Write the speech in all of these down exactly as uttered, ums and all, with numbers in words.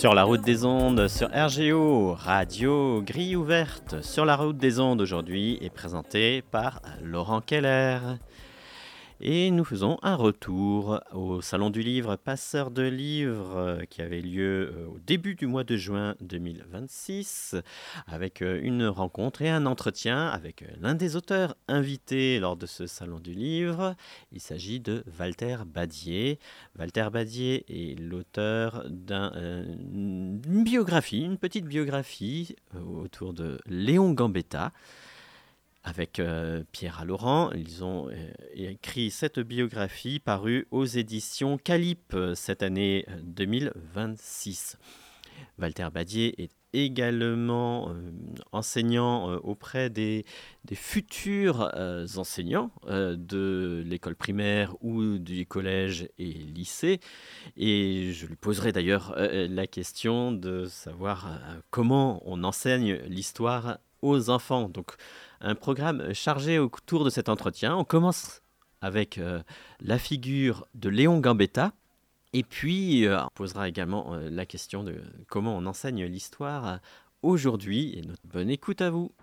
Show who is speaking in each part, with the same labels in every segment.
Speaker 1: Sur la route des ondes, sur R G O, radio grille ouverte, sur la route des ondes aujourd'hui est présenté par Laurent Keller. Et nous faisons un retour au Salon du Livre, Passeur de Livres, euh, qui avait lieu euh, au début du mois de juin deux mille vingt-six, avec euh, une rencontre et un entretien avec euh, l'un des auteurs invités lors de ce Salon du Livre. Il s'agit de Walter Badier. Walter Badier est l'auteur d'une euh, biographie, une petite biographie euh, autour de Léon Gambetta. Avec euh, Pierre Alaurent, ils ont euh, écrit cette biographie parue aux éditions Calip euh, cette année deux mille vingt-six. Walter Badier est également euh, enseignant euh, auprès des, des futurs euh, enseignants euh, de l'école primaire ou du collège et lycée. Et je lui poserai d'ailleurs euh, la question de savoir euh, comment on enseigne l'histoire aux enfants. Donc, un programme chargé autour de cet entretien. On commence avec euh, la figure de Léon Gambetta. Et puis, euh, on posera également euh, la question de comment on enseigne l'histoire aujourd'hui. Et notre bonne écoute à vous.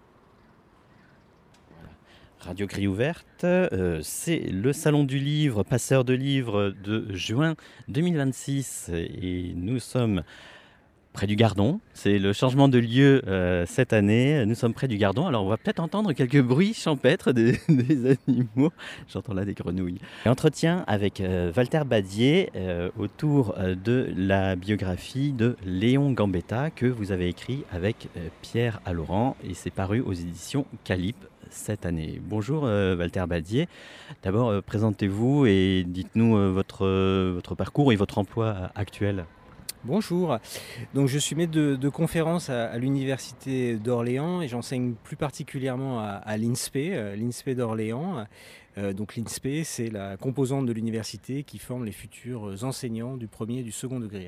Speaker 1: Radio Grille Ouverte, euh, c'est le Salon du Livre, Passeur de Livres de juin deux mille vingt-six. Et nous sommes près du Gardon. C'est le changement de lieu euh, cette année. Nous sommes près du Gardon. Alors, on va peut-être entendre quelques bruits champêtres des, des animaux. J'entends là des grenouilles. Entretien avec euh, Walter Badier euh, autour euh, de la biographie de Léon Gambetta que vous avez écrit avec euh, Pierre Alaurent et c'est paru aux éditions Calip cette année. Bonjour euh, Walter Badier. D'abord, euh, présentez-vous et dites-nous euh, votre, euh, votre parcours et votre emploi euh, actuel.
Speaker 2: Bonjour, donc je suis maître de, de conférence à, à l'Université d'Orléans et j'enseigne plus particulièrement à, à l'I N S P E, euh, l'I N S P E d'Orléans. Euh, donc l'I N S P E, c'est la composante de l'université qui forme les futurs enseignants du premier et du second degré.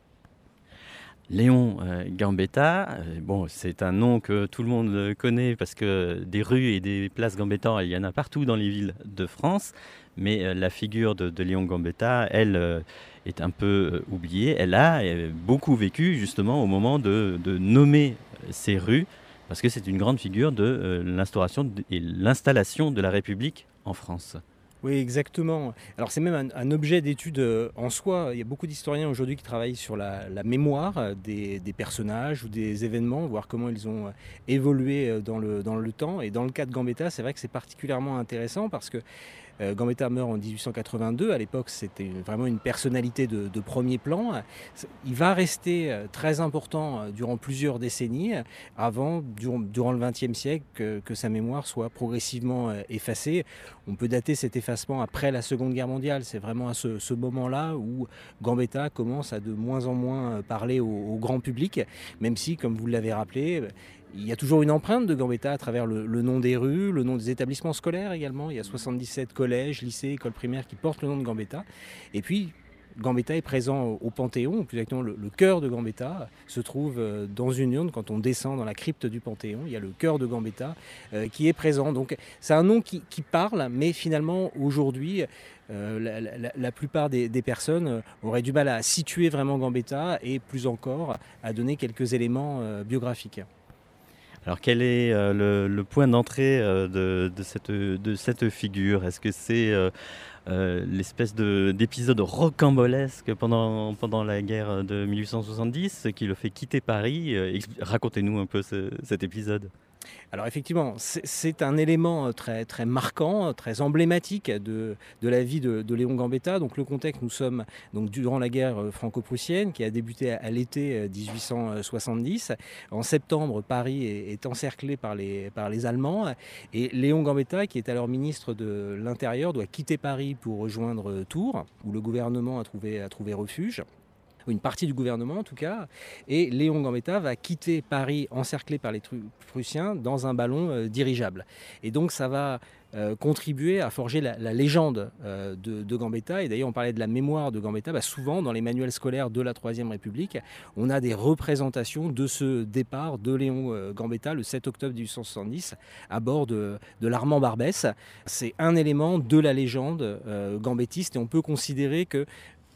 Speaker 1: Léon euh, Gambetta, euh, bon, c'est un nom que tout le monde connaît parce que des rues et des places Gambetta, il y en a partout dans les villes de France. Mais euh, la figure de, de Léon Gambetta, elle, euh, est un peu euh, oubliée. Elle a euh, beaucoup vécu justement au moment de, de nommer ces rues parce que c'est une grande figure de euh, l'instauration et l'installation de la République en France.
Speaker 2: Oui, exactement. Alors c'est même un, un objet d'étude en soi. Il y a beaucoup d'historiens aujourd'hui qui travaillent sur la, la mémoire des, des personnages ou des événements, voir comment ils ont évolué dans le, dans le temps. Et dans le cas de Gambetta, c'est vrai que c'est particulièrement intéressant parce que euh, Gambetta meurt en dix-huit cent quatre-vingt-deux. À l'époque, c'était vraiment une personnalité de, de premier plan. Il va rester très important durant plusieurs décennies avant, durant, durant le vingtième siècle, que, que sa mémoire soit progressivement effacée. On peut dater cet effacement après la Seconde Guerre mondiale. C'est vraiment à ce, ce moment-là où Gambetta commence à de moins en moins parler au, au grand public, même si, comme vous l'avez rappelé, il y a toujours une empreinte de Gambetta à travers le, le nom des rues, le nom des établissements scolaires également. Il y a soixante-dix-sept collèges, lycées, écoles primaires qui portent le nom de Gambetta. Et puis, Gambetta est présent au Panthéon, ou plus exactement le, le cœur de Gambetta se trouve dans une urne. Quand on descend dans la crypte du Panthéon, il y a le cœur de Gambetta euh, qui est présent. Donc c'est un nom qui, qui parle, mais finalement aujourd'hui, euh, la, la, la plupart des, des personnes auraient du mal à situer vraiment Gambetta et plus encore à donner quelques éléments euh, biographiques.
Speaker 1: Alors quel est euh, le, le point d'entrée euh, de, de, cette, de cette figure ? Est-ce que c'est euh, euh, l'espèce de, d'épisode rocambolesque pendant, pendant la guerre de mille huit cent soixante-dix qui le fait quitter Paris ? euh, Racontez-nous un peu ce, cet épisode.
Speaker 2: Alors effectivement, c'est, c'est un élément très, très marquant, très emblématique de, de la vie de, de Léon Gambetta. Donc le contexte, nous sommes donc durant la guerre franco-prussienne qui a débuté à l'été dix-huit cent soixante-dix. En septembre, Paris est, est encerclé par les, par les Allemands et Léon Gambetta, qui est alors ministre de l'Intérieur, doit quitter Paris pour rejoindre Tours, où le gouvernement a trouvé, a trouvé refuge. Une partie du gouvernement en tout cas, et Léon Gambetta va quitter Paris encerclé par les Prussiens dans un ballon euh, dirigeable. Et donc ça va euh, contribuer à forger la, la légende euh, de, de Gambetta. Et d'ailleurs on parlait de la mémoire de Gambetta, bah, souvent dans les manuels scolaires de la Troisième République, on a des représentations de ce départ de Léon euh, Gambetta le sept octobre dix-huit cent soixante-dix à bord de, de l'Armand Barbès. C'est un élément de la légende euh, gambettiste et on peut considérer que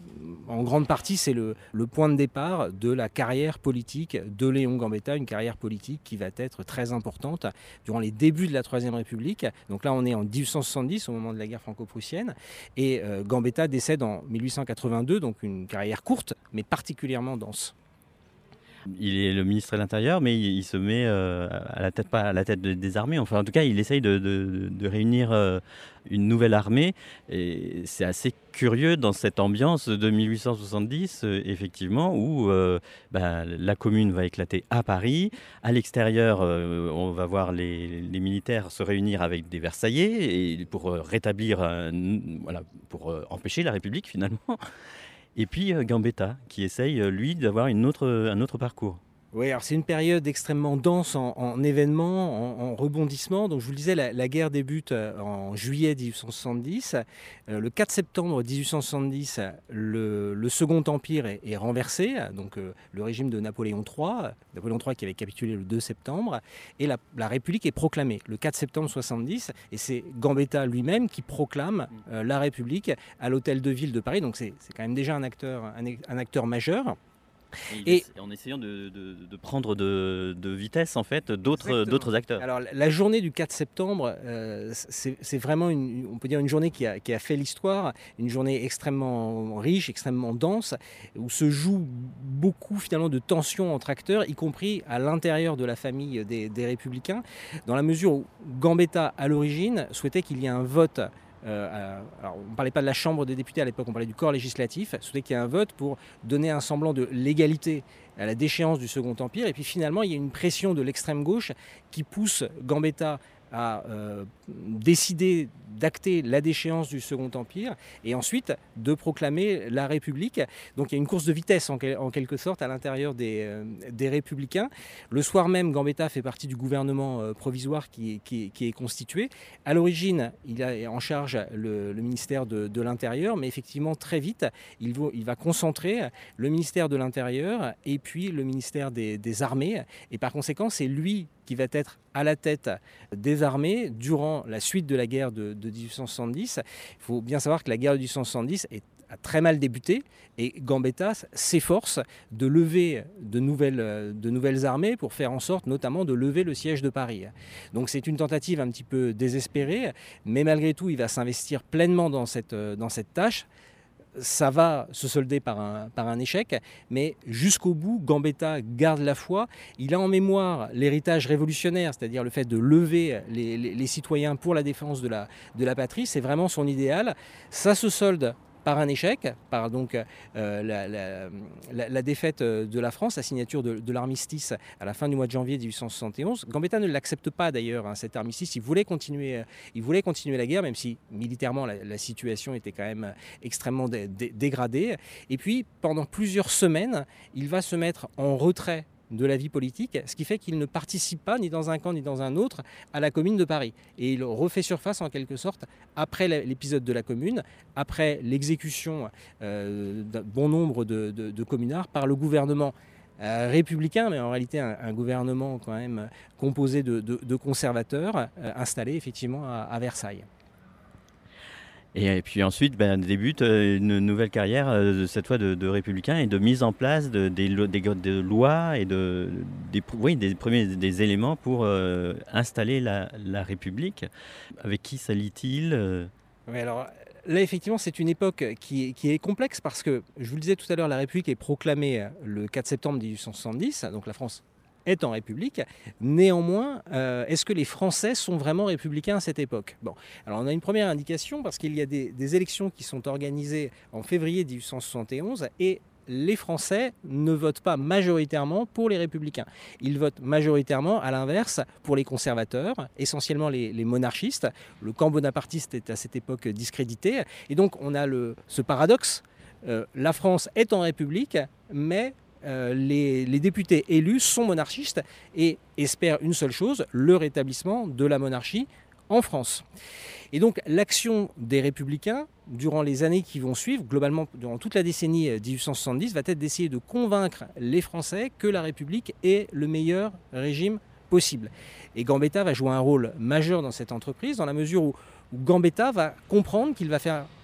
Speaker 2: en grande partie, c'est le, le point de départ de la carrière politique de Léon Gambetta, une carrière politique qui va être très importante durant les débuts de la Troisième République. Donc là, on est en dix-huit cent soixante-dix, au moment de la guerre franco-prussienne, et euh, Gambetta décède en mille huit cent quatre-vingt-deux, donc une carrière courte, mais particulièrement dense.
Speaker 1: Il est le ministre de l'Intérieur, mais il, il se met euh, à la tête, pas à la tête de- des armées. Enfin, en tout cas, il essaye de, de- de réunir euh, une nouvelle armée. Et c'est assez curieux dans cette ambiance de mille huit cent soixante-dix, euh, effectivement, où euh, bah, la Commune va éclater à Paris. À l'extérieur, euh, on va voir les, les militaires se réunir avec des Versaillais et pour euh, rétablir, un- voilà, pour euh, empêcher la République finalement. Et puis euh, Gambetta, qui essaye, euh, lui, d'avoir une autre, un autre parcours.
Speaker 2: Oui, alors c'est une période extrêmement dense en, en événements, en, en rebondissements. Donc je vous le disais, la, la guerre débute euh, en juillet dix-huit cent soixante-dix. Euh, le quatre septembre dix-huit cent soixante-dix, le, le Second Empire est, est renversé, donc euh, le régime de Napoléon trois, Napoléon trois qui avait capitulé le deux septembre, et la, la République est proclamée le quatre septembre soixante-dix, et c'est Gambetta lui-même qui proclame euh, la République à l'Hôtel de Ville de Paris. Donc c'est c'est quand même déjà un acteur, un, un acteur majeur.
Speaker 1: Et,
Speaker 2: Et
Speaker 1: en essayant de, de- de prendre de, de vitesse, en fait, d'autres
Speaker 2: Exactement.
Speaker 1: d'autres acteurs.
Speaker 2: Alors la journée du quatre septembre, euh, c'est c'est vraiment, une, on peut dire, une journée qui a, qui a fait l'histoire, une journée extrêmement riche, extrêmement dense, où se joue beaucoup finalement de tensions entre acteurs, y compris à l'intérieur de la famille des, des Républicains, dans la mesure où Gambetta, à l'origine, souhaitait qu'il y ait un vote. Euh, à- alors, on ne parlait pas de la Chambre des députés à l'époque, on parlait du corps législatif, souhaitait qu'il y ait un vote pour donner un semblant de légalité à la déchéance du Second Empire. Et puis finalement, il y a une pression de l'extrême gauche qui pousse Gambetta à euh, décider d'acter la déchéance du Second Empire et ensuite de proclamer la République. Donc il y a une course de vitesse en, quel- en quelque sorte à l'intérieur des, euh, des Républicains. Le soir même, Gambetta fait partie du gouvernement euh, provisoire qui, qui- qui est constitué. À l'origine, il a en charge le, le ministère de, de l'Intérieur, mais effectivement très vite, il va, il va concentrer le ministère de l'Intérieur et puis le ministère des, des Armées. Et par conséquent, c'est lui qui va être à la tête des armées durant la suite de la guerre de, de dix-huit cent soixante-dix. Il faut bien savoir que la guerre de dix-huit cent soixante-dix est, a très mal débuté et Gambetta s'efforce de lever de nouvelles, de nouvelles armées pour faire en sorte notamment de lever le siège de Paris. Donc c'est une tentative un petit peu désespérée, mais malgré tout il va s'investir pleinement dans cette, dans cette tâche. Ça va se solder par un, par un échec, mais jusqu'au bout, Gambetta garde la foi. Il a en mémoire l'héritage révolutionnaire, c'est-à-dire le fait de lever les, les- les citoyens pour la défense de la, de la patrie. C'est vraiment son idéal. Ça se solde par un échec, par donc euh, la, la- la- la défaite de la France, la signature de, de l'armistice à la fin du mois de janvier dix-huit cent soixante et onze. Gambetta ne l'accepte pas d'ailleurs, hein, cet armistice. Il voulait continuer, euh, il voulait continuer la guerre, même si militairement la, la situation était quand même extrêmement dé- dé- dégradée. Et puis pendant plusieurs semaines, il va se mettre en retrait de la vie politique, ce qui fait qu'il ne participe pas ni dans un camp ni dans un autre à la Commune de Paris. Et il refait surface en quelque sorte après l'épisode de la Commune, après l'exécution euh, d'un bon nombre de, de- de communards par le gouvernement euh, républicain, mais en réalité un, un gouvernement quand même composé de, de- de conservateurs euh, installés effectivement à, à Versailles.
Speaker 1: Et, et puis ensuite, ben, débute euh, une nouvelle carrière, euh, cette fois de, de républicain, et de mise en place de, des, lo- des, go- de lois et de, des, pr- oui, des premiers des éléments pour euh, installer la, la République. Avec qui s'allie-t-il euh
Speaker 2: Oui, alors là, effectivement, c'est une époque qui est, qui est complexe parce que, je vous le disais tout à l'heure, la République est proclamée le quatre septembre dix-huit cent soixante-dix, donc la France est en République. Néanmoins, euh, est-ce que les Français sont vraiment républicains à cette époque? Bon, alors on a une première indication parce qu'il y a des, des élections qui sont organisées en février dix-huit cent soixante et onze et les Français ne votent pas majoritairement pour les républicains. Ils votent majoritairement, à l'inverse, pour les conservateurs, essentiellement les, les monarchistes. Le camp bonapartiste est à cette époque discrédité. Et donc on a le, ce paradoxe. Euh, la France est en République, mais euh, les, les députés élus sont monarchistes et espèrent une seule chose, le rétablissement de la monarchie en France. Et donc l'action des républicains, durant les années qui vont suivre, globalement durant toute la décennie dix-huit cent soixante-dix, va être d'essayer de convaincre les Français que la République est le meilleur régime possible. Et Gambetta va jouer un rôle majeur dans cette entreprise, dans la mesure où, où Gambetta va comprendre qu'il va faire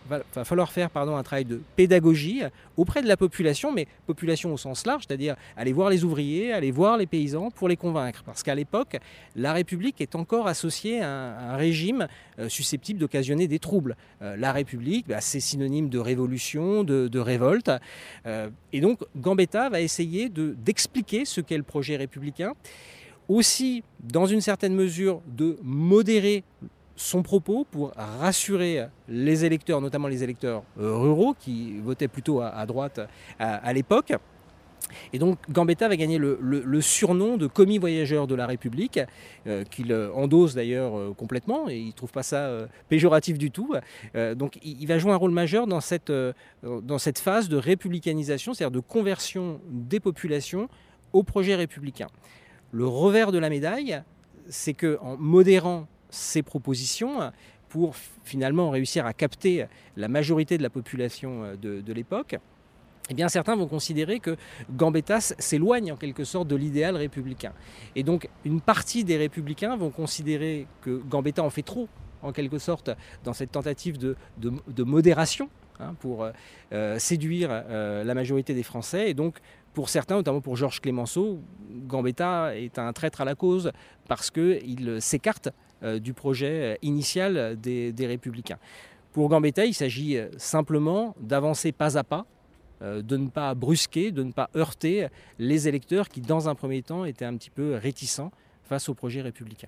Speaker 2: va, va falloir faire pardon, un travail de pédagogie auprès de la population, mais population au sens large, c'est-à-dire aller voir les ouvriers, aller voir les paysans pour les convaincre. Parce qu'à l'époque, la République est encore associée à un, à un régime euh, susceptible d'occasionner des troubles. Euh, la République, bah, c'est synonyme de révolution, de, de révolte. Euh, et donc Gambetta va essayer de, d'expliquer ce qu'est le projet républicain, aussi dans une certaine mesure de modérer son propos pour rassurer les électeurs, notamment les électeurs euh, ruraux qui votaient plutôt à, à droite à, à l'époque. Et donc Gambetta va gagner le, le, le surnom de commis voyageur de la République, euh, qu'il endosse d'ailleurs euh, complètement, et il ne trouve pas ça euh, péjoratif du tout. Euh, donc il, il va jouer un rôle majeur dans cette, euh, dans cette phase de républicanisation, c'est-à-dire de conversion des populations au projet républicain. Le revers de la médaille, c'est qu'en modérant ces propositions, pour finalement réussir à capter la majorité de la population de, de l'époque, eh bien certains vont considérer que Gambetta s'éloigne en quelque sorte de l'idéal républicain. Et donc une partie des républicains vont considérer que Gambetta en fait trop, en quelque sorte, dans cette tentative de, de, de modération, hein, pour euh, séduire euh, la majorité des Français. Et donc pour certains, notamment pour Georges Clemenceau, Gambetta est un traître à la cause parce qu'il s'écarte euh, du projet initial des, des Républicains. Pour Gambetta, il s'agit simplement d'avancer pas à pas, euh, de ne pas brusquer, de ne pas heurter les électeurs qui, dans un premier temps, étaient un petit peu réticents face au projet républicain.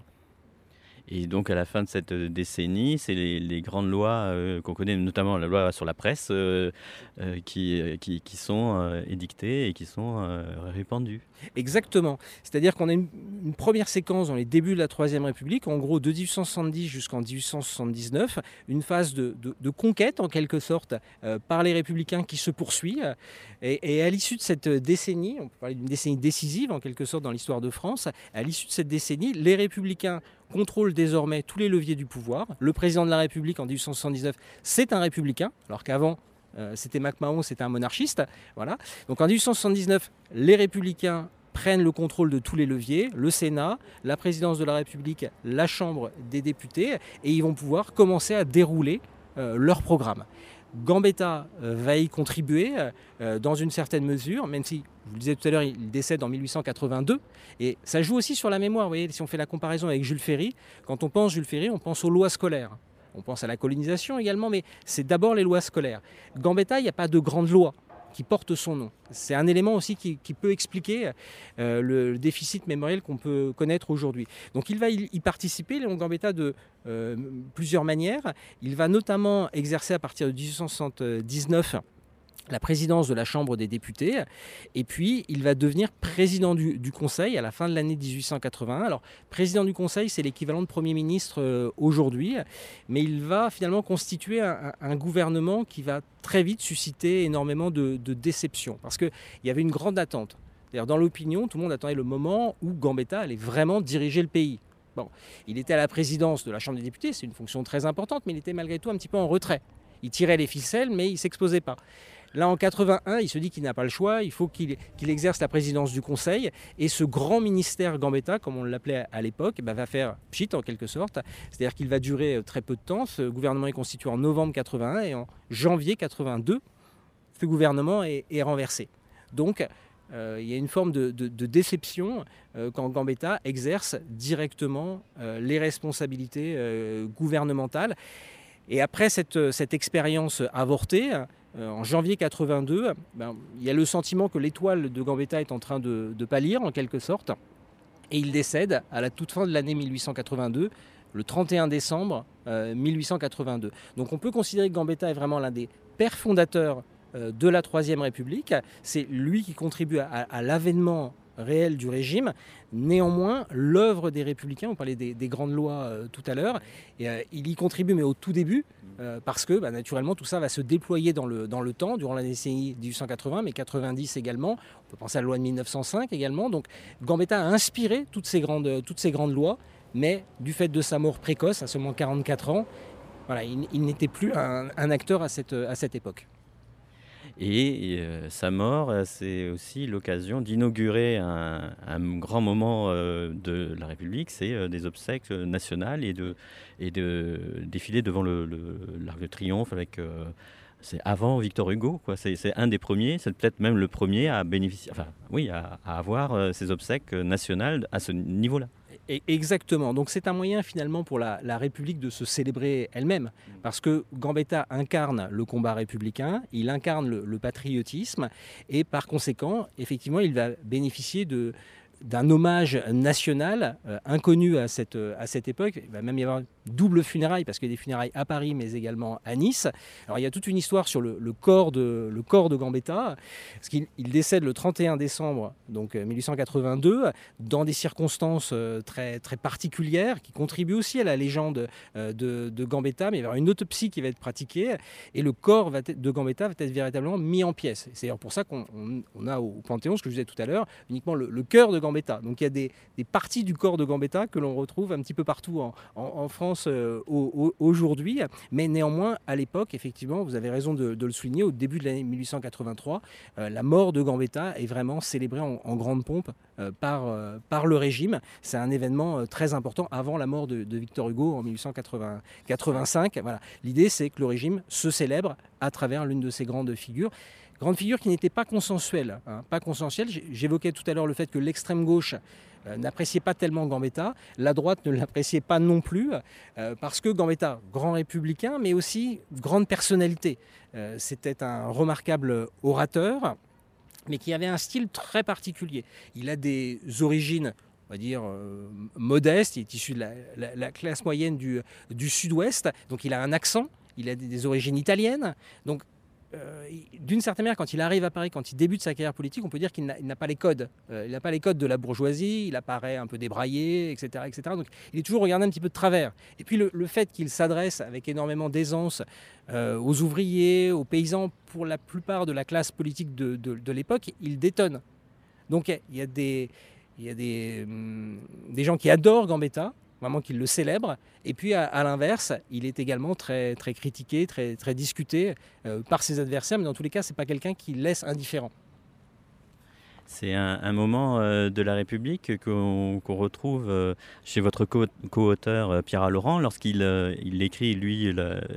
Speaker 1: Et donc à la fin de cette décennie, c'est les, les grandes lois euh, qu'on connaît, notamment la loi sur la presse, euh, euh, qui, qui, qui sont euh, édictées et qui sont euh, répandues.
Speaker 2: Exactement. C'est-à-dire qu'on a une, une première séquence dans les débuts de la Troisième République, en gros de dix-huit cent soixante-dix jusqu'en dix-huit cent soixante-dix-neuf, une phase de, de, de conquête en quelque sorte euh, par les républicains qui se poursuit. Et, et à l'issue de cette décennie, on peut parler d'une décennie décisive en quelque sorte dans l'histoire de France, à l'issue de cette décennie, les républicains contrôle désormais tous les leviers du pouvoir. Le président de la République en dix-huit cent soixante-dix-neuf, c'est un républicain, alors qu'avant, euh, c'était MacMahon, c'était un monarchiste. Voilà. Donc en dix-huit cent soixante-dix-neuf, les républicains prennent le contrôle de tous les leviers, le Sénat, la présidence de la République, la Chambre des députés, et ils vont pouvoir commencer à dérouler euh, leur programme. Gambetta euh, va y contribuer euh, dans une certaine mesure, même si, je vous le disais tout à l'heure, il décède en mille huit cent quatre-vingt-deux. Et ça joue aussi sur la mémoire. Vous voyez, si on fait la comparaison avec Jules Ferry, quand on pense Jules Ferry, on pense aux lois scolaires. On pense à la colonisation également, mais c'est d'abord les lois scolaires. Gambetta, il n'y a pas de grande loi qui porte son nom. C'est un élément aussi qui, qui peut expliquer euh, le, le déficit mémoriel qu'on peut connaître aujourd'hui. Donc il va y, y participer, Léon Gambetta, de euh, plusieurs manières. Il va notamment exercer à partir de dix-huit cent soixante-dix-neuf la présidence de la Chambre des députés, et puis il va devenir président du, du Conseil à la fin de l'année dix-huit cent quatre-vingt-un. Alors, président du Conseil, c'est l'équivalent de Premier ministre euh, aujourd'hui, mais il va finalement constituer un, un gouvernement qui va très vite susciter énormément de, de déception, parce qu'il y avait une grande attente. C'est-à-dire, dans l'opinion, tout le monde attendait le moment où Gambetta allait vraiment diriger le pays. Bon, il était à la présidence de la Chambre des députés, c'est une fonction très importante, mais il était malgré tout un petit peu en retrait. Il tirait les ficelles, mais il ne s'exposait pas. Là, en quatre-vingt-un, il se dit qu'il n'a pas le choix, il faut qu'il, qu'il exerce la présidence du Conseil. Et ce grand ministère Gambetta, comme on l'appelait à l'époque, bah, va faire pchit en quelque sorte. C'est-à-dire qu'il va durer très peu de temps. Ce gouvernement est constitué en novembre quatre-vingt-un et en janvier quatre-vingt-deux, ce gouvernement est, est renversé. Donc, euh, il y a une forme de, de, de déception euh, quand Gambetta exerce directement euh, les responsabilités euh, gouvernementales. Et après cette, cette expérience avortée, euh, en janvier quatre-vingt-deux, ben, il y a le sentiment que l'étoile de Gambetta est en train de, de pâlir en quelque sorte. Et il décède à la toute fin de l'année mille huit cent quatre-vingt-deux, le trente et un décembre euh, mille huit cent quatre-vingt-deux. Donc on peut considérer que Gambetta est vraiment l'un des pères fondateurs euh, de la Troisième République. C'est lui qui contribue à, à l'avènement réel du régime. Néanmoins, l'œuvre des Républicains, on parlait des, des grandes lois euh, tout à l'heure, et, euh, il y contribue, mais au tout début, euh, parce que bah, naturellement tout ça va se déployer dans le, dans le temps, durant la décennie dix-huit cent quatre-vingts, mais quatre-vingt-dix également. On peut penser à la loi de mille neuf cent cinq également. Donc Gambetta a inspiré toutes ces grandes, toutes ces grandes lois, mais du fait de sa mort précoce, à seulement quarante-quatre ans, voilà, il, il n'était plus un, un acteur à cette, à cette époque.
Speaker 1: Et euh, sa mort, euh, c'est aussi l'occasion d'inaugurer un, un grand moment euh, de la République, c'est euh, des obsèques euh, nationales et de, et de défiler devant le, le- l'Arc de Triomphe avec... euh, c'est avant Victor Hugo, quoi. C'est, c'est un des premiers, c'est peut-être même le premier à bénéficier, enfin oui, à, à avoir euh, ces obsèques euh, nationales à ce niveau-là.
Speaker 2: Et- Exactement. Donc c'est un moyen finalement pour la, la République de se célébrer elle-même. Parce que Gambetta incarne le combat républicain, il incarne le, le patriotisme, et par conséquent, effectivement, il va bénéficier de d'un hommage national euh, inconnu à cette, à cette époque. Il va même y avoir double funérailles, parce qu'il y a des funérailles à Paris, mais également à Nice. Alors il y a toute une histoire sur le, le corps, de, le corps de Gambetta, parce qu'il il décède le trente et un décembre donc, mille huit cent quatre-vingt-deux, dans des circonstances euh, très, très particulières, qui contribuent aussi à la légende euh, de, de Gambetta, mais il va y avoir une autopsie qui va être pratiquée, et le corps va être- de Gambetta va être véritablement mis en pièces. C'est d'ailleurs pour ça qu'on on- on a au Panthéon, ce que je disais tout à l'heure, uniquement le, le cœur de Gambetta. Donc il y a des, des parties du corps de Gambetta que l'on retrouve un petit peu partout en, en- en France euh, au- au- aujourd'hui. Mais néanmoins, à l'époque, effectivement, vous avez raison de, de le souligner, au début de l'année mille huit cent quatre-vingt-trois, euh, la mort de Gambetta est vraiment célébrée en, en grande pompe euh, par, euh, par le régime. C'est un événement euh, très important avant la mort de, de Victor Hugo en mille huit cent quatre-vingt-cinq. Voilà. L'idée, c'est que le régime se célèbre à travers l'une de ces grandes figures. Grande figure qui n'était pas consensuelle. Hein, pas consensuelle. J'ai- J'évoquais tout à l'heure le fait que l'extrême gauche euh, n'appréciait pas tellement Gambetta. La droite ne l'appréciait pas non plus, euh, parce que Gambetta, grand républicain, mais aussi grande personnalité. Euh, C'était un remarquable orateur, mais qui avait un style très particulier. Il a des origines, on va dire, euh, modestes. Il est issu de la, la- la classe moyenne du, du sud-ouest, donc il a un accent. Il a des, des origines italiennes. Donc, euh, il- d'une certaine manière, quand il arrive à Paris, quand il débute sa carrière politique, on peut dire qu'il n'a il n'a pas les codes. Euh, il n'a pas les codes de la bourgeoisie, il apparaît un peu débraillé, et cetera, et cetera. Donc il est toujours regardé un petit peu de travers. Et puis le, le fait qu'il s'adresse avec énormément d'aisance euh, aux ouvriers, aux paysans, pour la plupart de la classe politique de, de- de l'époque, il détonne. Donc il y a des, il y a des, hum, des gens qui adorent Gambetta, vraiment qui le célèbrent. Et puis à, à l'inverse, il est également très, très critiqué, très, très discuté euh, par ses adversaires, mais dans tous les cas, c'est pas quelqu'un qui laisse indifférent.
Speaker 1: C'est un, un moment euh, de la République qu'on qu'on retrouve euh, chez votre co- co-auteur euh, Pierre Laurent lorsqu'il euh, il écrit, lui, la, euh,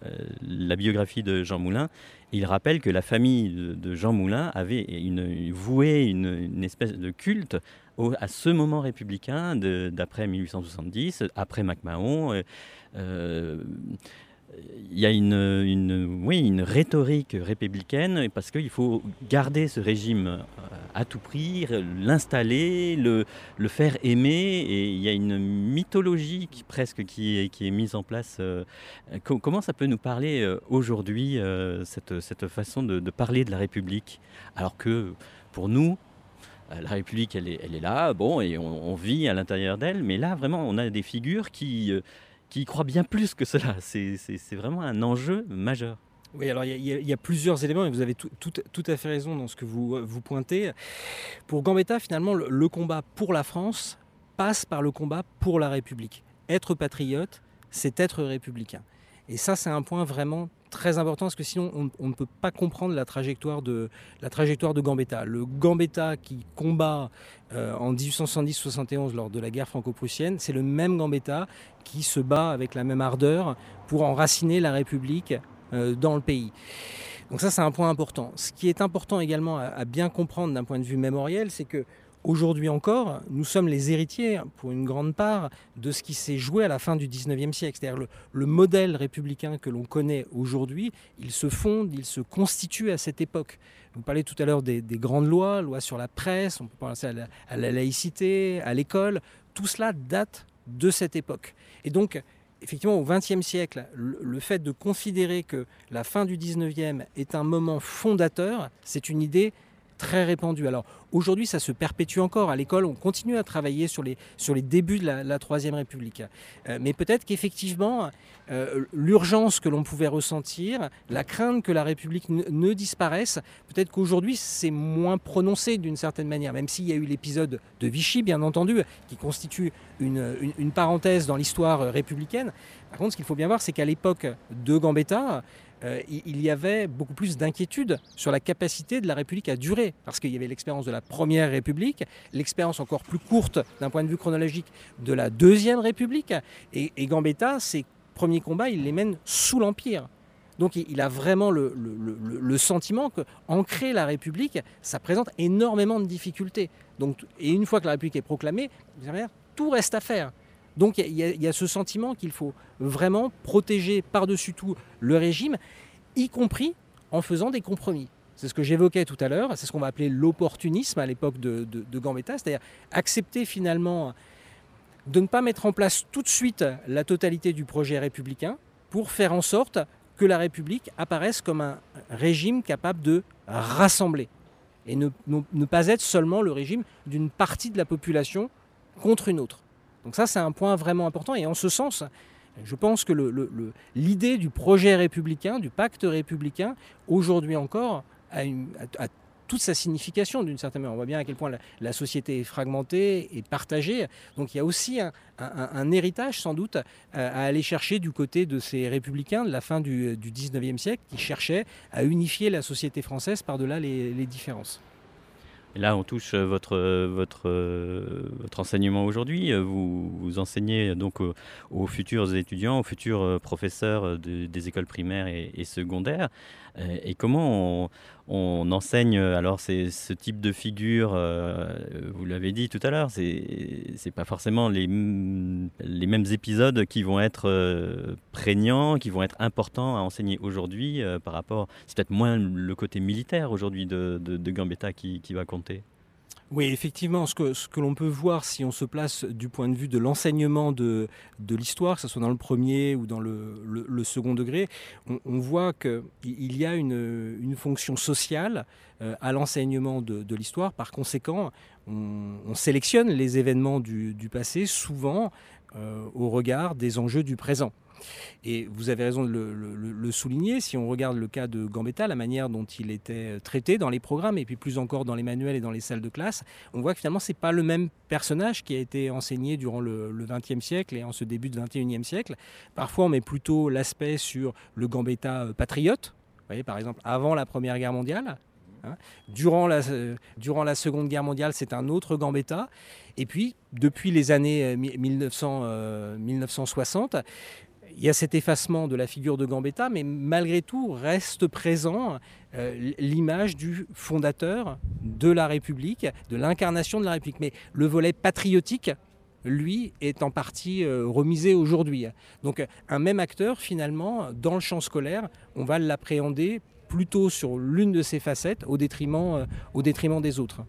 Speaker 1: la biographie de Jean Moulin. Il rappelle que la famille de, de Jean Moulin avait une, une- voué une, une espèce de culte au- à ce moment républicain de- d'après mille huit cent soixante-dix, après MacMahon. euh, euh, il y a une, une- oui, une rhétorique républicaine parce qu'il faut garder ce régime euh, à tout prix, l'installer, le, le faire aimer, et il y a une mythologie qui, presque qui est, qui est mise en place. euh, co- comment ça peut nous parler euh, aujourd'hui, euh, cette, cette façon de, de parler de la République, alors que pour nous, euh, la République, elle est, elle est là, bon, et on, on vit à l'intérieur d'elle, mais là, vraiment, on a des figures qui, euh, qui y croient bien plus que cela. C'est c'est- c'est vraiment un enjeu majeur.
Speaker 2: Oui, alors il y, a- il y a- il y a plusieurs éléments, et vous avez tout, tout- tout à fait raison dans ce que vous, euh, vous pointez. Pour Gambetta, finalement, le, le combat pour la France passe par le combat pour la République. Être patriote, c'est être républicain. Et ça, c'est un point vraiment très important, parce que sinon, on, on ne peut pas comprendre la trajectoire de, la trajectoire de Gambetta. Le Gambetta qui combat euh, en dix-huit cent soixante-dix soixante et onze lors de la guerre franco-prussienne, c'est le même Gambetta qui se bat avec la même ardeur pour enraciner la République euh, dans le pays. Donc ça, c'est un point important. Ce qui est important également à, à bien comprendre d'un point de vue mémoriel, c'est que aujourd'hui encore, nous sommes les héritiers, pour une grande part, de ce qui s'est joué à la fin du dix-neuvième siècle. C'est-à-dire le, le modèle républicain que l'on connaît aujourd'hui, il se fonde, il se constitue à cette époque. Vous parlez tout à l'heure des, des grandes lois, lois sur la presse, on peut penser à la, à la laïcité, à l'école. Tout cela date de cette époque. Et donc, effectivement, au vingtième siècle, le, le fait de considérer que la fin du dix-neuvième est un moment fondateur, c'est une idée très répandue. Alors aujourd'hui, ça se perpétue encore. À l'école, on continue à travailler sur les, sur les débuts de la, la Troisième République. Euh, mais peut-être qu'effectivement, euh, l'urgence que l'on pouvait ressentir, la crainte que la République ne, ne disparaisse, peut-être qu'aujourd'hui, c'est moins prononcé d'une certaine manière, même s'il y a eu l'épisode de Vichy, bien entendu, qui constitue une, une, une parenthèse dans l'histoire républicaine. Par contre, ce qu'il faut bien voir, c'est qu'à l'époque de Gambetta, euh, il, il y avait beaucoup plus d'inquiétude sur la capacité de la République à durer, parce qu'il y avait l'expérience de la Première République, l'expérience encore plus courte d'un point de vue chronologique de la Deuxième République, et, et Gambetta, ses premiers combats, il les mène sous l'Empire. Donc il a vraiment le, le, le, le sentiment qu'ancrer la République, ça présente énormément de difficultés. Donc, et une fois que la République est proclamée, tout reste à faire. Donc il y, y, y a ce sentiment qu'il faut vraiment protéger par-dessus tout le régime, y compris en faisant des compromis. C'est ce que j'évoquais tout à l'heure, c'est ce qu'on va appeler l'opportunisme à l'époque de, de, de Gambetta, c'est-à-dire accepter finalement de ne pas mettre en place tout de suite la totalité du projet républicain pour faire en sorte que la République apparaisse comme un régime capable de rassembler et ne, ne, ne pas être seulement le régime d'une partie de la population contre une autre. Donc ça, c'est un point vraiment important. Et en ce sens, je pense que le, le, le, l'idée du projet républicain, du pacte républicain, aujourd'hui encore, a, une, a, a toute sa signification d'une certaine manière. On voit bien à quel point la, la société est fragmentée et partagée. Donc il y a aussi un, un, un héritage sans doute à aller chercher du côté de ces républicains de la fin du, du dix-neuvième siècle qui cherchaient à unifier la société française par-delà les, les différences.
Speaker 1: Et là, on touche votre, votre, votre enseignement aujourd'hui. Vous, vous enseignez donc aux, aux futurs étudiants, aux futurs professeurs de, des écoles primaires et, et secondaires. Et comment on, on enseigne alors ces, ce type de figure, euh, vous l'avez dit tout à l'heure, c'est, c'est pas forcément les, les mêmes épisodes qui vont être euh, prégnants, qui vont être importants à enseigner aujourd'hui euh, par rapport, c'est peut-être moins le côté militaire aujourd'hui de, de, de Gambetta qui, qui va compter.
Speaker 2: Oui, effectivement, ce que, ce que l'on peut voir si on se place du point de vue de l'enseignement de, de l'histoire, que ce soit dans le premier ou dans le, le, le second degré, on, on voit qu'il y a une, une fonction sociale euh, à l'enseignement de, de l'histoire. Par conséquent, on, on sélectionne les événements du, du passé, souvent euh, au regard des enjeux du présent. Et vous avez raison de le, le, le souligner, si on regarde le cas de Gambetta, la manière dont il était traité dans les programmes et puis plus encore dans les manuels et dans les salles de classe, on voit que finalement ce n'est pas le même personnage qui a été enseigné durant le, le vingtième siècle et en ce début du vingt et unième siècle. Parfois on met plutôt l'aspect sur le Gambetta patriote, vous voyez, par exemple avant la Première Guerre mondiale. Hein. Durant, la, euh, durant la Seconde Guerre mondiale, c'est un autre Gambetta. Et puis, depuis les années mille neuf cents, euh, mille neuf cent soixante, il y a cet effacement de la figure de Gambetta, mais malgré tout reste présent euh, l'image du fondateur de la République, de l'incarnation de la République. Mais le volet patriotique, lui, est en partie euh, remisé aujourd'hui. Donc un même acteur, finalement, dans le champ scolaire, on va l'appréhender plutôt sur l'une de ses facettes au détriment, euh, au détriment des autres.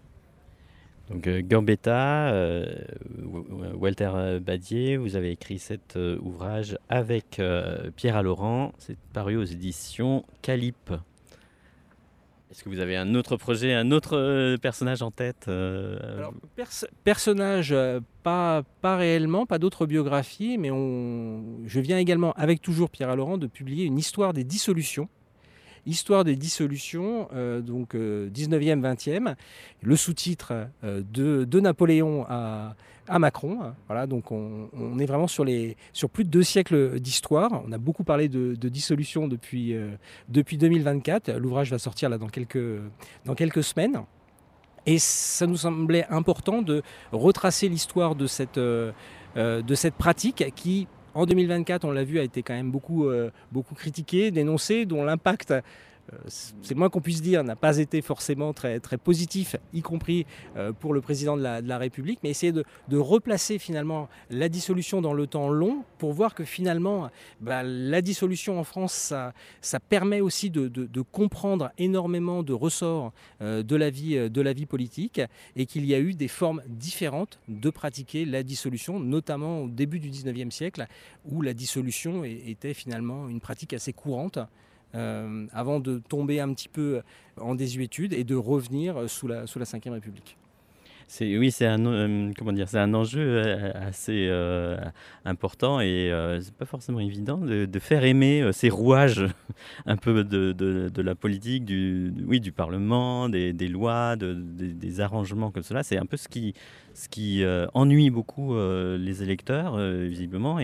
Speaker 1: Donc euh, Gambetta, euh, Walter Badier, vous avez écrit cet euh, ouvrage avec euh, Pierre Allaurent, c'est paru aux éditions Calippe. Est-ce que vous avez un autre projet, un autre euh, personnage en tête euh,
Speaker 2: Alors, pers- personnage, euh, pas, pas réellement, pas d'autres biographies, mais on... je viens également, avec toujours Pierre Allaurent, de publier une histoire des dissolutions. Histoire des dissolutions, euh, donc euh, dix-neuvième, vingtième, le sous-titre euh, de, de Napoléon à, à Macron. Voilà, donc on, on est vraiment sur, les, sur plus de deux siècles d'histoire. On a beaucoup parlé de, de dissolution depuis, euh, depuis deux mille vingt-quatre. L'ouvrage va sortir là dans quelques, dans quelques semaines. Et ça nous semblait important de retracer l'histoire de cette, euh, de cette pratique qui, en deux mille vingt-quatre, on l'a vu, a été quand même beaucoup, euh, beaucoup critiqué, dénoncé, dont l'impact, euh, c'est le moins qu'on puisse dire, n'a pas été forcément très, très positif, y compris euh, pour le président de la, de la République, mais essayer de, de replacer finalement la dissolution dans le temps long pour voir que finalement, bah, la dissolution en France, ça, ça permet aussi de, de, de comprendre énormément de ressorts euh, de, la vie, de la vie politique et qu'il y a eu des formes différentes de pratiquer la dissolution, notamment au début du dix-neuvième siècle, où la dissolution était finalement une pratique assez courante. Euh, avant de tomber un petit peu en désuétude et de revenir sous la, sous la cinquième République.
Speaker 1: C'est, oui, c'est un, euh, comment dire, c'est un enjeu assez euh, important et euh, c'est pas forcément évident de, de faire aimer euh, ces rouages un peu de, de, de la politique, du, oui, du Parlement, des, des lois, de, des, des arrangements comme cela. C'est un peu ce qui, ce qui euh, ennuie beaucoup euh, les électeurs, euh, visiblement. Et,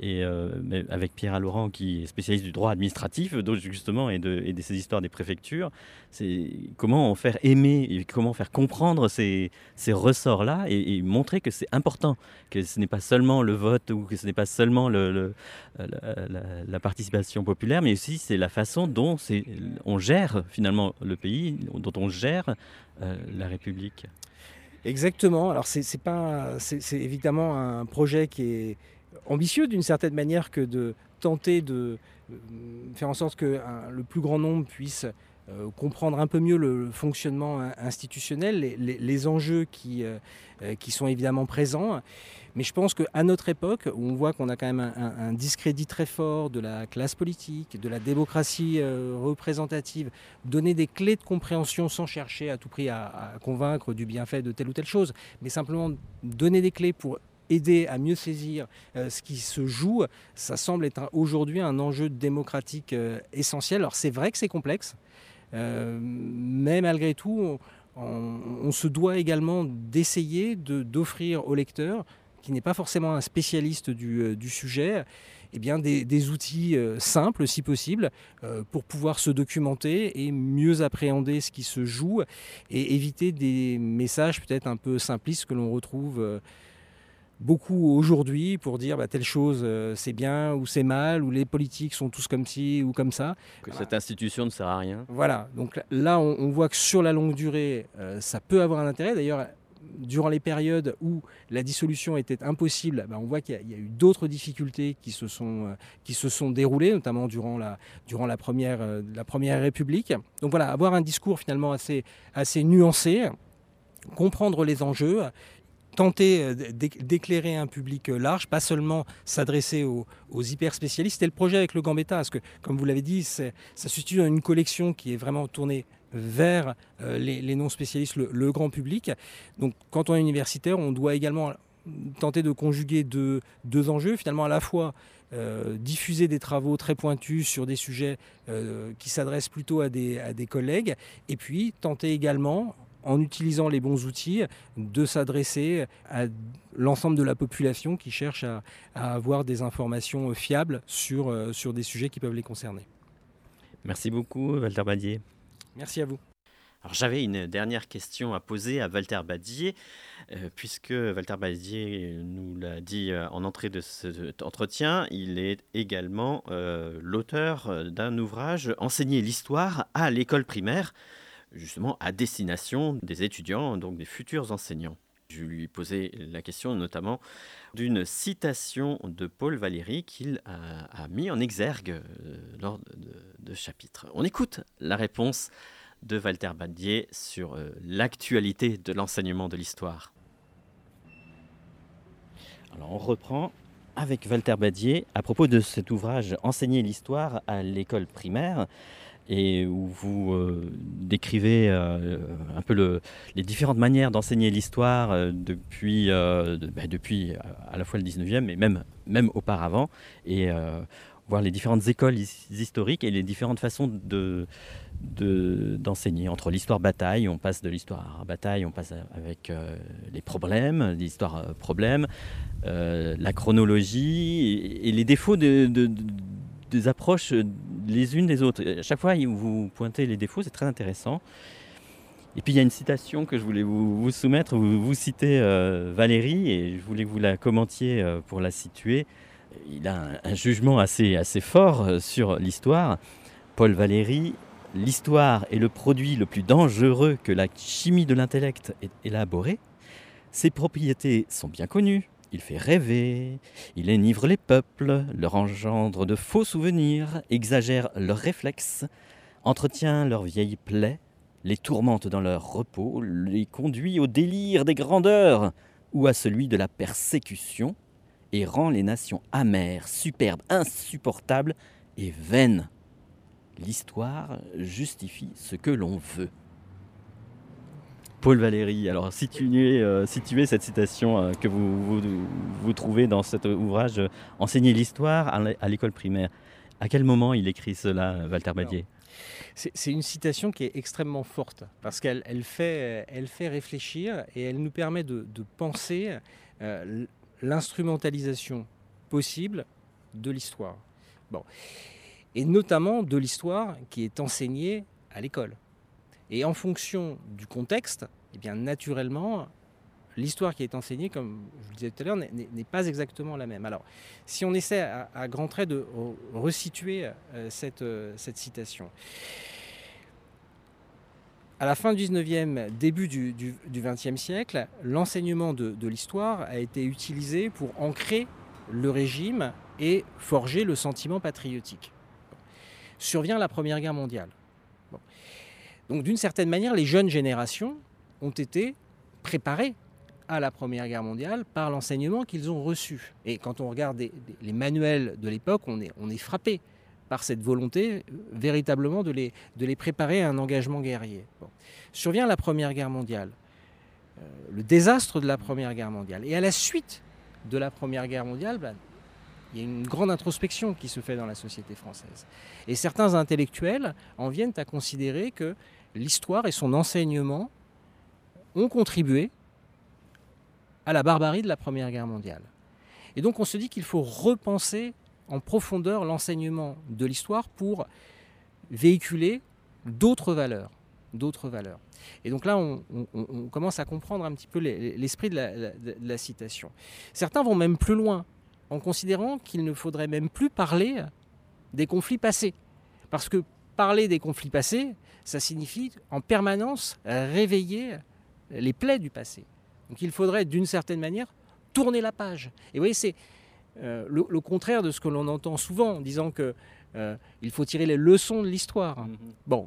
Speaker 1: et euh, mais avec Pierre Laurent qui est spécialiste du droit administratif, donc justement, et de, et de ces histoires des préfectures. C'est comment faire aimer et comment faire comprendre ces, ces ressorts-là et, et montrer que c'est important, que ce n'est pas seulement le vote ou que ce n'est pas seulement le, le- la, la- la participation populaire, mais aussi c'est la façon dont c'est, on gère finalement le pays, dont on gère euh, la République.
Speaker 2: Exactement. Alors c'est c'est pas, c'est c'est évidemment un projet qui est ambitieux d'une certaine manière que de tenter de euh, faire en sorte que un- le plus grand nombre puisse euh, comprendre un peu mieux le fonctionnement in- institutionnel, les, les- les enjeux qui, euh, euh, qui sont évidemment présents. Mais je pense qu'à notre époque, où on voit qu'on a quand même un, un- un discrédit très fort de la classe politique, de la démocratie euh, représentative, donner des clés de compréhension sans chercher à tout prix à, à convaincre du bienfait de telle ou telle chose, mais simplement donner des clés pour aider à mieux saisir euh, ce qui se joue, ça semble être un- aujourd'hui un enjeu démocratique euh, essentiel. Alors c'est vrai que c'est complexe, euh, mais malgré tout, on, on- on se doit également d'essayer de- d'offrir au lecteur, qui n'est pas forcément un spécialiste du, euh, du sujet, eh bien des, des outils euh, simples, si possible, euh, pour pouvoir se documenter et mieux appréhender ce qui se joue et éviter des messages peut-être un peu simplistes que l'on retrouve euh, beaucoup aujourd'hui pour dire bah, telle chose euh, c'est bien ou c'est mal, ou les politiques sont tous comme ci ou comme ça.
Speaker 1: Que cette institution ne sert à rien.
Speaker 2: Voilà, donc là on, on voit que sur la longue durée, euh, ça peut avoir un intérêt. D'ailleurs, durant les périodes où la dissolution était impossible, bah, on voit qu'il y a, il y a eu d'autres difficultés qui se sont, euh, qui se sont déroulées, notamment durant la, durant la, première, euh, la première République. Donc voilà, avoir un discours finalement assez, assez nuancé, comprendre les enjeux, tenter euh, d'éc- d'éclairer un public euh, large, pas seulement s'adresser aux, aux hyper spécialistes. C'était le projet avec le Gambetta, parce que, comme vous l'avez dit, c'est- ça se situe dans une collection qui est vraiment tournée vers euh, les, les non-spécialistes, le, le grand public. Donc, quand on est universitaire, on doit également tenter de conjuguer deux, deux enjeux, finalement à la fois euh, diffuser des travaux très pointus sur des sujets euh, qui s'adressent plutôt à des, à des collègues, et puis tenter également, en utilisant les bons outils, de s'adresser à l'ensemble de la population qui cherche à, à avoir des informations fiables sur, euh, sur des sujets qui peuvent les concerner.
Speaker 1: Merci beaucoup, Walter Badier.
Speaker 2: Merci à vous.
Speaker 1: Alors j'avais une dernière question à poser à Walter Badier, euh, puisque Walter Badier nous l'a dit euh, en entrée de cet entretien, il est également euh, l'auteur euh, d'un ouvrage Enseigner l'histoire à l'école primaire, justement à destination des étudiants, donc des futurs enseignants. Je lui posais la question notamment d'une citation de Paul Valéry qu'il a, a mis en exergue euh, lors de, de, de chapitres. On écoute la réponse de Walter Badier sur euh, l'actualité de l'enseignement de l'histoire. Alors on reprend avec Walter Badier à propos de cet ouvrage Enseigner l'histoire à l'école primaire, et où vous euh, décrivez euh, un peu le, les différentes manières d'enseigner l'histoire euh, depuis, euh, de, bah, depuis euh, à la fois le dix-neuvième et même, même auparavant, et euh, voir les différentes écoles his- historiques et les différentes façons de, de- d'enseigner. Entre l'histoire bataille, on passe de l'histoire bataille, on passe avec euh, les problèmes, l'histoire euh, problème, euh, la chronologie et, et les défauts de, de- de- des approches euh, les unes des autres. À chaque fois, où vous pointez les défauts, c'est très intéressant. Et puis il y a une citation que je voulais vous, vous soumettre. Vous, vous citez euh, Valéry, et je voulais que vous la commentiez euh, pour la situer. Il a un, un jugement assez, assez fort euh, sur l'histoire. Paul Valéry: l'histoire est le produit le plus dangereux que la chimie de l'intellect ait élaboré. Ses propriétés sont bien connues. Il fait rêver, il enivre les peuples, leur engendre de faux souvenirs, exagère leurs réflexes, entretient leurs vieilles plaies, les tourmente dans leur repos, les conduit au délire des grandeurs ou à celui de la persécution, et rend les nations amères, superbes, insupportables et vaines. L'histoire justifie ce que l'on veut. Paul Valéry, alors situez, euh, situez cette citation euh, que vous, vous, vous trouvez dans cet ouvrage euh, Enseigner l'histoire à l'é- à l'école primaire. À quel moment il écrit cela, Walter Badier?
Speaker 2: C'est c'est une citation qui est extrêmement forte parce qu'elle elle fait, elle fait réfléchir et elle nous permet de, de penser euh, l- l'instrumentalisation possible de l'histoire. Bon. Et notamment de l'histoire qui est enseignée à l'école. Et en fonction du contexte, eh bien, naturellement, l'histoire qui est enseignée, comme je le disais tout à l'heure, n'est, n'est pas exactement la même. Alors, si on essaie à, à grands traits de resituer euh, cette, euh, cette citation. À la fin du dix-neuvième, début du, du, du vingtième siècle, l'enseignement de, de l'histoire a été utilisé pour ancrer le régime et forger le sentiment patriotique. Bon. Survient la Première Guerre mondiale. Bon. Donc d'une certaine manière, les jeunes générations ont été préparées à la Première Guerre mondiale par l'enseignement qu'ils ont reçu. Et quand on regarde des, des, les manuels de l'époque, on est, on est frappé par cette volonté euh, véritablement de les, de les préparer à un engagement guerrier. Bon. Survient la Première Guerre mondiale, euh, le désastre de la Première Guerre mondiale. Et à la suite de la Première Guerre mondiale, ben, il y a une grande introspection qui se fait dans la société française. Et certains intellectuels en viennent à considérer que l'histoire et son enseignement ont contribué à la barbarie de la Première Guerre mondiale. Et donc on se dit qu'il faut repenser en profondeur l'enseignement de l'histoire pour véhiculer d'autres valeurs. d'autres valeurs. Et donc là, on, on, on commence à comprendre un petit peu l'esprit de la, de la citation. Certains vont même plus loin, en considérant qu'il ne faudrait même plus parler des conflits passés. Parce que parler des conflits passés, ça signifie en permanence réveiller les plaies du passé. Donc il faudrait d'une certaine manière tourner la page. Et vous voyez, c'est euh, le, le contraire de ce que l'on entend souvent en disant qu'il euh, faut tirer les leçons de l'histoire. Mmh. Bon,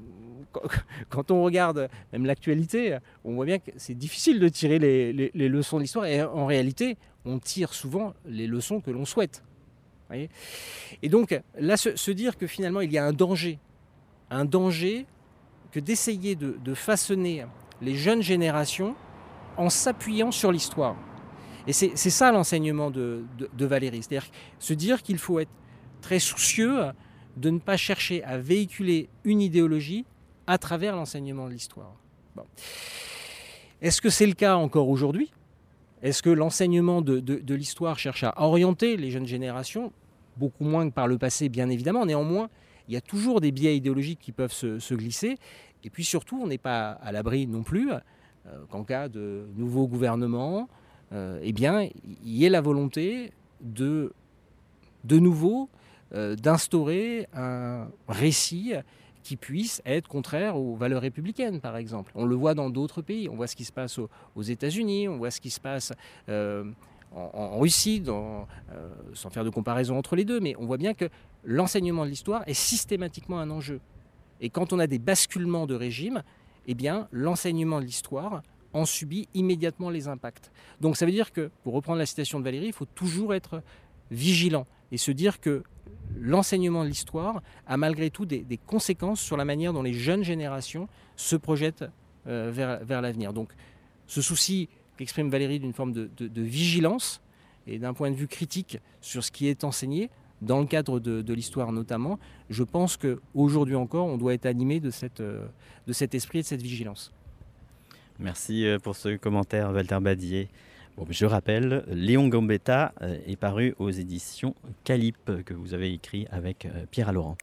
Speaker 2: quand on regarde même l'actualité, on voit bien que c'est difficile de tirer les, les, les leçons de l'histoire. Et en réalité, on tire souvent les leçons que l'on souhaite. Vous voyez ? Et donc là, se, se dire que finalement il y a un danger, un danger que d'essayer de, de façonner les jeunes générations en s'appuyant sur l'histoire. Et c'est, c'est ça l'enseignement de, de, de Valéry. C'est-à-dire se dire qu'il faut être très soucieux de ne pas chercher à véhiculer une idéologie à travers l'enseignement de l'histoire. Bon. Est-ce que c'est le cas encore aujourd'hui ? Est-ce que l'enseignement de, de, de l'histoire cherche à orienter les jeunes générations ? Beaucoup moins que par le passé, bien évidemment. Néanmoins, il y a toujours des biais idéologiques qui peuvent se, se glisser. Et puis surtout, on n'est pas à l'abri non plus euh, qu'en cas de nouveau gouvernement, euh, eh bien, il y ait la volonté de, de nouveau euh, d'instaurer un récit qui puisse être contraire aux valeurs républicaines, par exemple. On le voit dans d'autres pays. On voit ce qui se passe aux, aux États-Unis, on voit ce qui se passe euh, en, en Russie, dans, euh, sans faire de comparaison entre les deux, mais on voit bien que l'enseignement de l'histoire est systématiquement un enjeu. Et quand on a des basculements de régime, eh bien, l'enseignement de l'histoire en subit immédiatement les impacts. Donc ça veut dire que, pour reprendre la citation de Valéry, il faut toujours être vigilant et se dire que l'enseignement de l'histoire a malgré tout des, des conséquences sur la manière dont les jeunes générations se projettent euh, vers, vers l'avenir. Donc ce souci qu'exprime Valéry d'une forme de, de, de vigilance et d'un point de vue critique sur ce qui est enseigné, dans le cadre de, de l'histoire notamment, je pense qu'aujourd'hui encore, on doit être animé de, cette, de cet esprit et de cette vigilance.
Speaker 1: Merci pour ce commentaire, Walter Badier. Bon, je rappelle, Léon Gambetta est paru aux éditions Calippe, que vous avez écrit avec Pierre Laurent.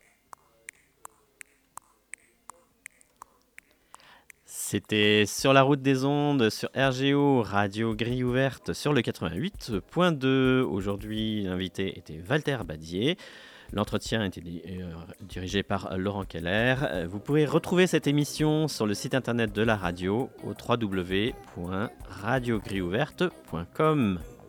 Speaker 1: C'était Sur la route des ondes, sur R G O, Radio Grille Ouverte, sur le quatre-vingt-huit point deux. Aujourd'hui, l'invité était Walter Badier. L'entretien était dirigé par Laurent Keller. Vous pourrez retrouver cette émission sur le site internet de la radio au w w w point radio grille ouverte point com.